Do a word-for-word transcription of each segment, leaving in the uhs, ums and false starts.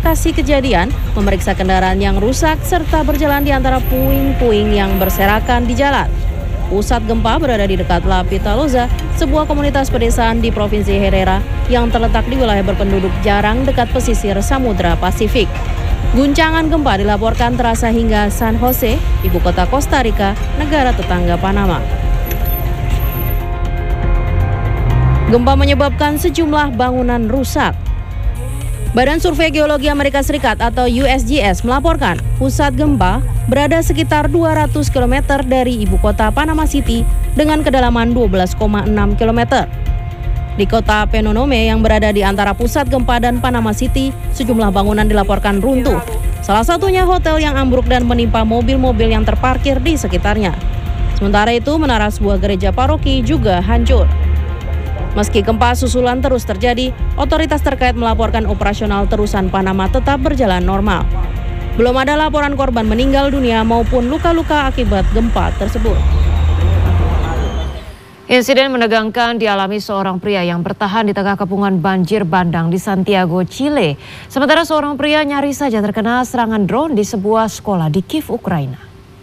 lokasi kejadian, memeriksa kendaraan yang rusak, serta berjalan di antara puing-puing yang berserakan di jalan. Pusat gempa berada di dekat La Pitalosa, sebuah komunitas pedesaan di Provinsi Herrera yang terletak di wilayah berpenduduk jarang dekat pesisir Samudra Pasifik. Guncangan gempa dilaporkan terasa hingga San Jose, ibu kota Costa Rica, negara tetangga Panama. Gempa menyebabkan sejumlah bangunan rusak. Badan Survei Geologi Amerika Serikat atau U S G S melaporkan pusat gempa berada sekitar dua ratus kilometer dari ibu kota Panama City dengan kedalaman dua belas koma enam kilometer. Di kota Peñonome yang berada di antara pusat gempa dan Panama City, sejumlah bangunan dilaporkan runtuh. Salah satunya hotel yang ambruk dan menimpa mobil-mobil yang terparkir di sekitarnya. Sementara itu, menara sebuah gereja paroki juga hancur. Meski gempa susulan terus terjadi, otoritas terkait melaporkan operasional terusan Panama tetap berjalan normal. Belum ada laporan korban meninggal dunia maupun luka-luka akibat gempa tersebut. Insiden menegangkan dialami seorang pria yang bertahan di tengah kepungan banjir bandang di Santiago, Chile. Sementara seorang pria nyaris saja terkena serangan drone di sebuah sekolah di Kiev, Ukraina.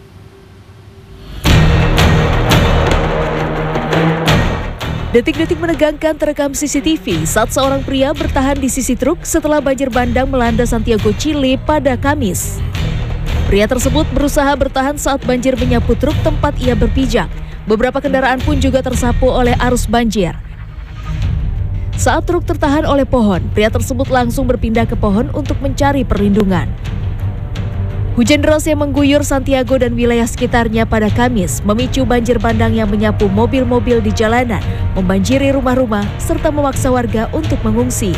Detik-detik menegangkan terekam C C T V saat seorang pria bertahan di sisi truk setelah banjir bandang melanda Santiago, Chile pada Kamis. Pria tersebut berusaha bertahan saat banjir menyapu truk tempat ia berpijak. Beberapa kendaraan pun juga tersapu oleh arus banjir. Saat truk tertahan oleh pohon, pria tersebut langsung berpindah ke pohon untuk mencari perlindungan. Hujan deras yang mengguyur Santiago dan wilayah sekitarnya pada Kamis memicu banjir bandang yang menyapu mobil-mobil di jalanan, membanjiri rumah-rumah, serta memaksa warga untuk mengungsi.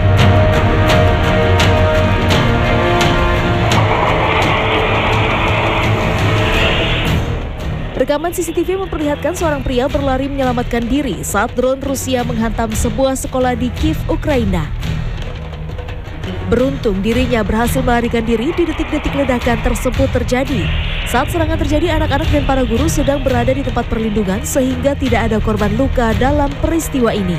Rekaman C C T V memperlihatkan seorang pria berlari menyelamatkan diri saat drone Rusia menghantam sebuah sekolah di Kiev, Ukraina. Beruntung dirinya berhasil melarikan diri di detik-detik ledakan tersebut terjadi. Saat serangan terjadi, anak-anak dan para guru sedang berada di tempat perlindungan sehingga tidak ada korban luka dalam peristiwa ini.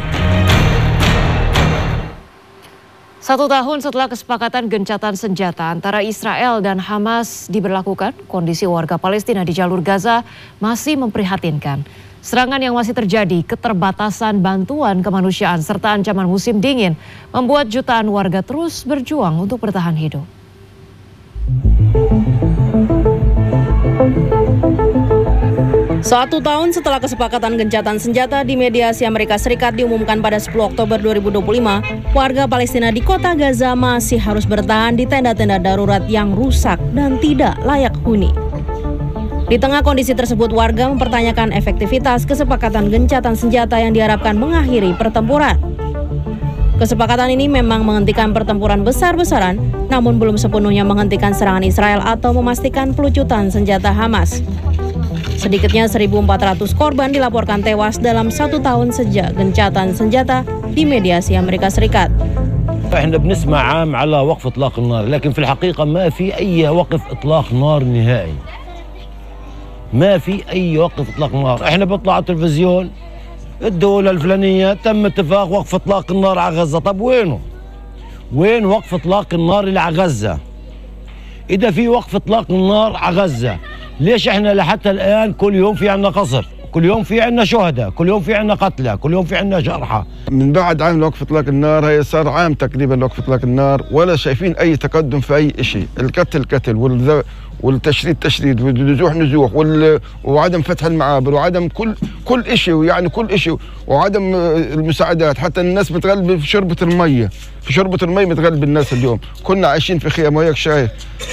Satu tahun setelah kesepakatan gencatan senjata antara Israel dan Hamas diberlakukan, kondisi warga Palestina di jalur Gaza masih memprihatinkan. Serangan yang masih terjadi, keterbatasan bantuan kemanusiaan, serta ancaman musim dingin membuat jutaan warga terus berjuang untuk bertahan hidup. Satu tahun setelah kesepakatan gencatan senjata di mediasi Amerika Serikat diumumkan pada sepuluh Oktober dua ribu dua puluh lima, warga Palestina di kota Gaza masih harus bertahan di tenda-tenda darurat yang rusak dan tidak layak huni. Di tengah kondisi tersebut, warga mempertanyakan efektivitas kesepakatan gencatan senjata yang diharapkan mengakhiri pertempuran. Kesepakatan ini memang menghentikan pertempuran besar-besaran, namun belum sepenuhnya menghentikan serangan Israel atau memastikan pelucutan senjata Hamas. Sedikitnya seribu empat ratus korban dilaporkan tewas dalam satu tahun sejak gencatan senjata di mediasi Amerika Serikat. احنا بنسمع عام على وقف اطلاق النار، لكن في الحقيقة ما في أي وقف اطلاق نار نهائي. ما في أي وقف اطلاق نار، احنا بنطلع على التلفزيون الدولة الفلانية تم اتفاق وقف اطلاق النار على غزة، طب وينه؟ وين وقف اطلاق النار اللي على غزة؟ إذا في وقف اطلاق النار على غزة، ليش احنا لحتى الآن كل يوم في عنا قصف، كل يوم في عنا شهداء، كل يوم في عنا قتلى، كل يوم في عنا جرحى؟ من بعد عام وقف اطلاق النار، هي صار عام تقريبا وقف اطلاق النار، ولا شايفين اي تقدم في اي شيء، القتل قتل والذ... والتشريد تشريد والنزوح نزوح وال... وعدم فتح المعابر وعدم كل كل شيء، يعني كل شيء، وعدم المساعدات، حتى الناس متغلبه في شربة المية، في شربة المية متغلب الناس اليوم، كنا عايشين في خيام وهيك شايف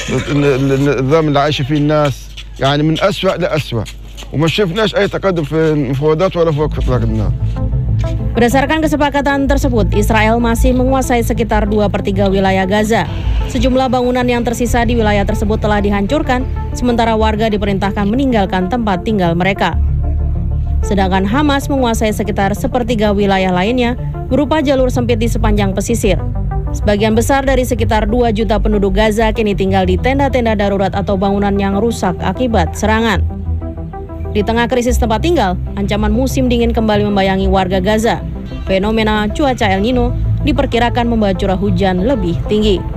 النظام اللي عايشه فيه الناس، يعني من أسوأ لأسوأ، وما شفناش أي تقدم في المفاوضات ولا في وقف إطلاق النار. Berdasarkan kesepakatan tersebut, Israel masih menguasai sekitar dua per tiga wilayah Gaza. Sejumlah bangunan yang tersisa di wilayah tersebut telah dihancurkan, sementara warga diperintahkan meninggalkan tempat tinggal mereka. Sedangkan Hamas menguasai sekitar sepertiga wilayah lainnya, berupa jalur sempit di sepanjang pesisir. Sebagian besar dari sekitar dua juta penduduk Gaza kini tinggal di tenda-tenda darurat atau bangunan yang rusak akibat serangan. Di tengah krisis tempat tinggal, ancaman musim dingin kembali membayangi warga Gaza. Fenomena cuaca El Nino diperkirakan membawa curah hujan lebih tinggi.